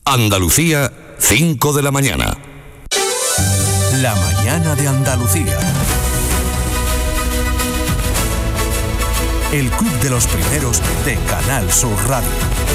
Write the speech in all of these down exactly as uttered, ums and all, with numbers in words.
Andalucía, cinco de la mañana. La mañana de Andalucía. El Club de los Primeros de Canal Sur Radio.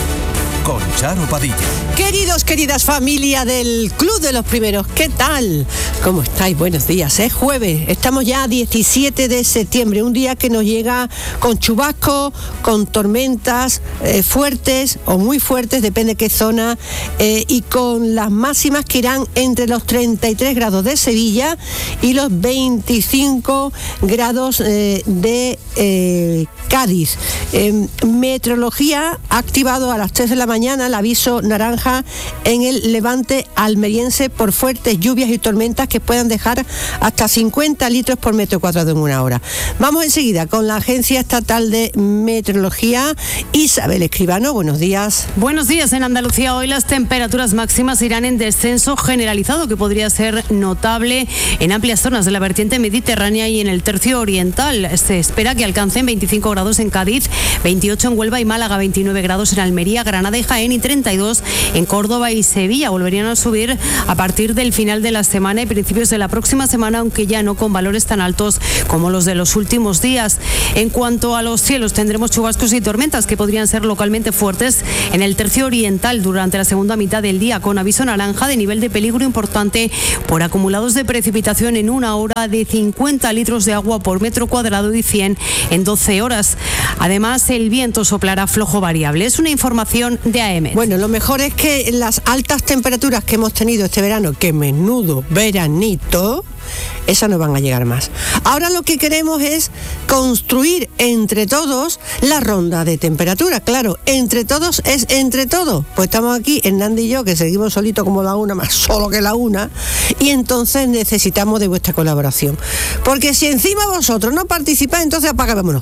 Con Charo Padilla. Queridos, queridas familia del Club de los Primeros, ¿qué tal? ¿Cómo estáis? Buenos días, es jueves, estamos ya a diecisiete de septiembre, un día que nos llega con chubascos, con tormentas eh, fuertes o muy fuertes, depende de qué zona, eh, y con las máximas que irán entre los treinta y tres grados de Sevilla y los veinticinco grados eh, de eh, Cádiz. Eh, Meteorología ha activado a las tres de la mañana el aviso naranja en el levante almeriense por fuertes lluvias y tormentas que puedan dejar hasta cincuenta litros por metro cuadrado en una hora. Vamos enseguida con la Agencia Estatal de Meteorología. Isabel Escribano, buenos días. Buenos días. En Andalucía hoy las temperaturas máximas irán en descenso generalizado, que podría ser notable en amplias zonas de la vertiente mediterránea y en el tercio oriental. Se espera que alcancen veinticinco grados en Cádiz, veintiocho en Huelva y Málaga, veintinueve grados en Almería, Granada y Jaén y treinta y dos en Córdoba y Sevilla. Volverían a subir a partir del final de la semana y principios de la próxima semana, aunque ya no con valores tan altos como los de los últimos días. En cuanto a los cielos, tendremos chubascos y tormentas que podrían ser localmente fuertes en el tercio oriental durante la segunda mitad del día, con aviso naranja de nivel de peligro importante por acumulados de precipitación en una hora de cincuenta litros de agua por metro cuadrado y cien en doce horas. Además, el viento soplará flojo variable. Es una información de A E M E T. Bueno, lo mejor es que las altas temperaturas que hemos tenido este verano, que menudo veranito, esas no van a llegar más. Ahora lo que queremos es construir entre todos la ronda de temperatura. Claro, entre todos es entre todos. Pues estamos aquí, Hernández y yo, que seguimos solitos como la una, más solo que la una, y entonces necesitamos de vuestra colaboración. Porque si encima vosotros no participáis, entonces apagámonos.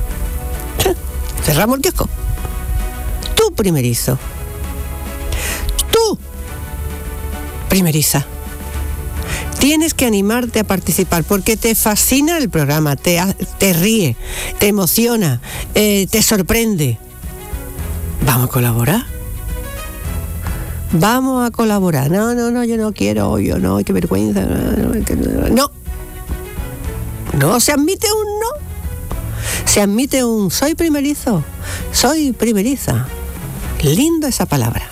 Cerramos el kiosco. Tú primerizo. Tú primeriza. Tienes que animarte a participar porque te fascina el programa, te, te ríe, te emociona, eh, te sorprende. ¿Vamos a colaborar? Vamos a colaborar. No, no, no, yo no quiero, yo no, qué vergüenza. No. No se admite un no. Se admite un soy primerizo, soy primeriza. Lindo esa palabra.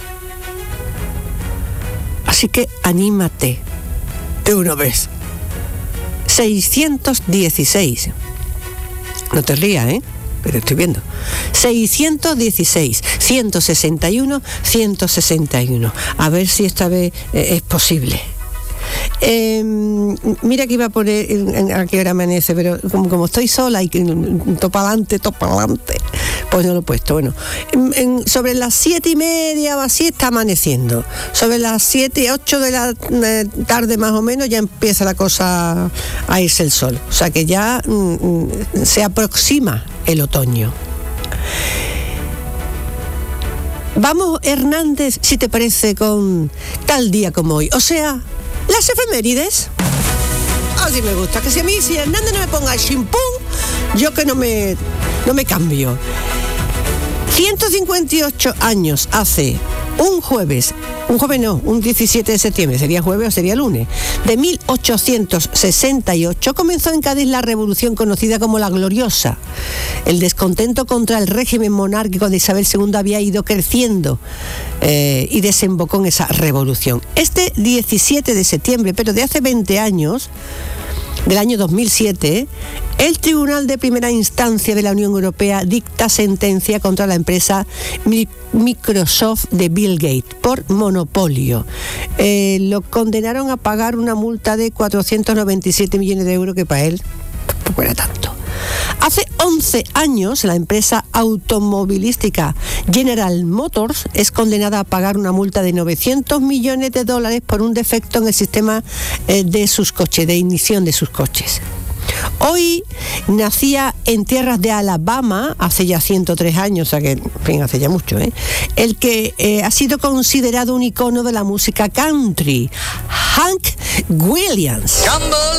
Así que anímate. De una vez. seiscientos dieciséis. No te rías, ¿eh? Pero estoy viendo. seiscientos dieciséis, ciento sesenta y uno, ciento sesenta y uno. A ver si esta vez eh, es posible. Eh, mira que iba a poner en, en, a qué hora amanece, pero como, como estoy sola y topa adelante, topa adelante, pues no lo he puesto. Bueno, en, en, sobre las siete y media o así está amaneciendo. Sobre las siete, ocho de la eh, tarde más o menos ya empieza la cosa a irse el sol. O sea que ya mm, se aproxima el otoño. Vamos, Hernández, si te parece, con tal día como hoy. O sea, las efemérides. Así me gusta, que si a mí, si Hernández no me ponga el chimpún, yo que no me, no me cambio. ciento cincuenta y ocho años hace un jueves, un jueves no, un diecisiete de septiembre, sería jueves o sería lunes, de mil ochocientos sesenta y ocho comenzó en Cádiz la revolución conocida como la Gloriosa. El descontento contra el régimen monárquico de Isabel segunda había ido creciendo eh, y desembocó en esa revolución. Este diecisiete de septiembre, pero de hace veinte años, del año dos mil siete, el Tribunal de Primera Instancia de la Unión Europea dicta sentencia contra la empresa Microsoft de Bill Gates por monopolio. Eh, lo condenaron a pagar una multa de cuatrocientos noventa y siete millones de euros, que para él tampoco era tanto. Hace once años, la empresa automovilística General Motors es condenada a pagar una multa de novecientos millones de dólares por un defecto en el sistema eh, de sus coches, de ignición de sus coches. Hoy nacía en tierras de Alabama, hace ya ciento tres años, o sea que, en fin, hace ya mucho, ¿eh? el que eh, ha sido considerado un icono de la música country, Hank Williams.